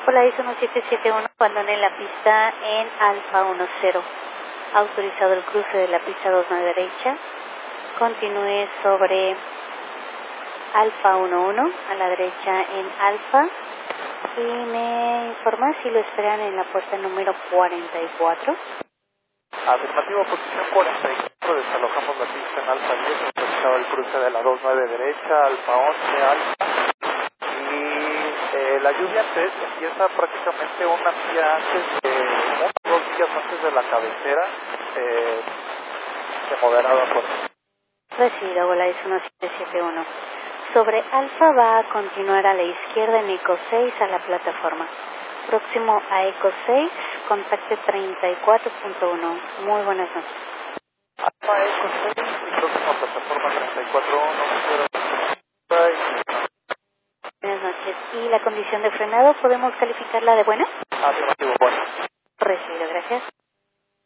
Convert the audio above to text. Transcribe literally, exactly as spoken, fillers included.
Hola, es uno siete siete uno, abandone la pista en Alfa uno cero. Autorizado el cruce de la pista dos nueve derecha. Continúe sobre Alfa uno uno, a la derecha en Alfa. Y me informa si lo esperan en la puerta número cuarenta y cuatro. Afirmativo, posición cuarenta y cuatro, desalojamos la pista en Alfa diez, autorizado el cruce de la dos nueve derecha, Alfa once, Alfa. Y eh, la lluvia antes empieza prácticamente una milla antes de, unos dos días antes de la cabecera, eh, de moderada fuerza. Recibido, Vola es uno siete siete uno. Sobre Alfa va a continuar a la izquierda en Eco seis a la plataforma. Próximo a Eco seis, contacte treinta y cuatro punto uno. Muy buenas noches. Alfa Eco seis y próximo a plataforma treinta y cuatro punto uno. Buenas noches. ¿Y la condición de frenado podemos calificarla de buena? Afirmativo, bueno.